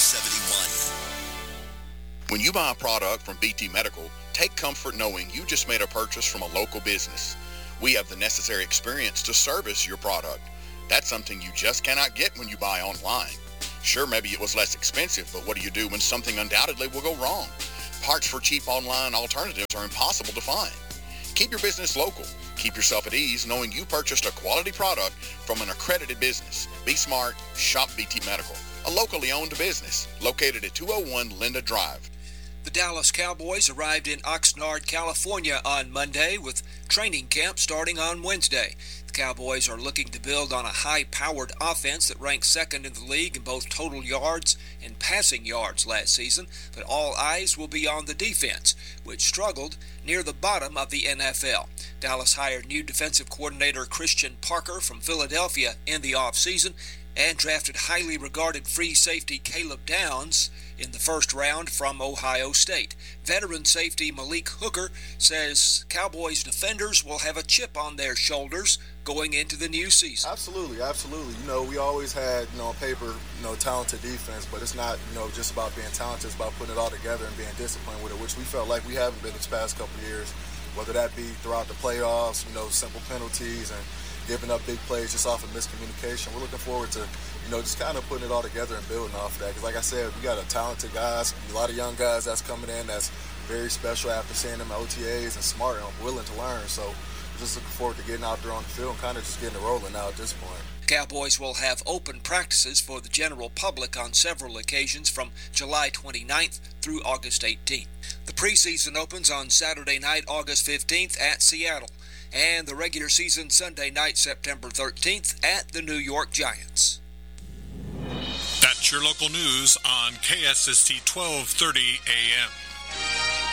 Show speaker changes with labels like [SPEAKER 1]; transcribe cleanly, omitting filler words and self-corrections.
[SPEAKER 1] 371.
[SPEAKER 2] When you buy a product from BT Medical, take comfort knowing you just made a purchase from a local business. We have the necessary experience to service your product. That's something you just cannot get when you buy online. Sure, maybe it was less expensive, but what do you do when something undoubtedly will go wrong? Parts for cheap online alternatives are impossible to find. Keep your business local. Keep yourself at ease knowing you purchased a quality product from an accredited business. Be smart. Shop BT Medical, a locally owned business located at 201 Linda Drive.
[SPEAKER 3] The Dallas Cowboys arrived in Oxnard, California on Monday with training camp starting on Wednesday. The Cowboys are looking to build on a high-powered offense that ranked second in the league in both total yards and passing yards last season, but all eyes will be on the defense, which struggled near the bottom of the NFL. Dallas hired new defensive coordinator Christian Parker from Philadelphia in the offseason and drafted highly regarded free safety Caleb Downs in the first round from Ohio State. Veteran safety Malik Hooker says Cowboys defenders will have a chip on their shoulders going into the new season.
[SPEAKER 4] Absolutely. We always had, on paper, talented defense, but it's not, just about being talented. It's about putting it all together and being disciplined with it, which we felt like we haven't been this past couple of years, whether that be throughout the playoffs, simple penalties and giving up big plays just off of miscommunication. We're looking forward to, just kind of putting it all together and building off of that. Because like I said, we got a talented guys, a lot of young guys that's coming in that's very special after seeing them at OTAs and smart and willing to learn. So we're just looking forward to getting out there on the field and kind of just getting it rolling now at this point.
[SPEAKER 3] Cowboys will have open practices for the general public on several occasions from July 29th through August 18th. The preseason opens on Saturday night, August 15th at Seattle, and the regular season Sunday night, September 13th at the New York Giants.
[SPEAKER 5] That's your local news on KSST 1230 AM.